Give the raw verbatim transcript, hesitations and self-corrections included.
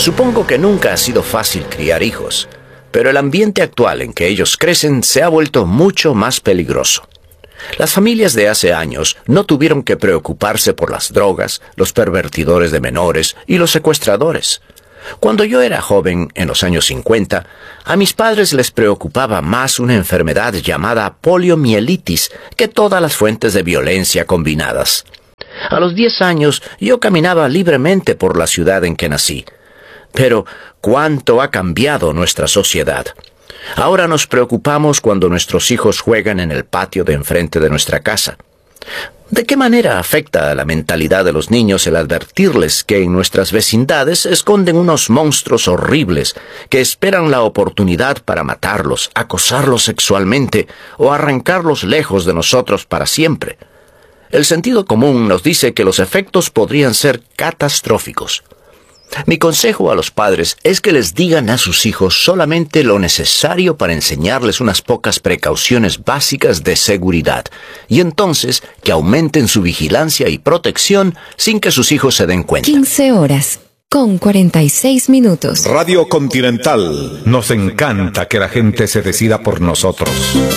Supongo que nunca ha sido fácil criar hijos, pero el ambiente actual en que ellos crecen se ha vuelto mucho más peligroso. Las familias de hace años no tuvieron que preocuparse por las drogas, los pervertidores de menores y los secuestradores. Cuando yo era joven, en los años cincuenta, a mis padres les preocupaba más una enfermedad llamada poliomielitis que todas las fuentes de violencia combinadas. A los diez años yo caminaba libremente por la ciudad en que nací. Pero ¿cuánto ha cambiado nuestra sociedad? Ahora nos preocupamos cuando nuestros hijos juegan en el patio de enfrente de nuestra casa. ¿De qué manera afecta a la mentalidad de los niños el advertirles que en nuestras vecindades esconden unos monstruos horribles que esperan la oportunidad para matarlos, acosarlos sexualmente o arrancarlos lejos de nosotros para siempre? El sentido común nos dice que los efectos podrían ser catastróficos. Mi consejo a los padres es que les digan a sus hijos solamente lo necesario para enseñarles unas pocas precauciones básicas de seguridad, y entonces que aumenten su vigilancia y protección sin que sus hijos se den cuenta. quince horas con cuarenta y seis minutos. Radio Continental. Nos encanta que la gente se decida por nosotros.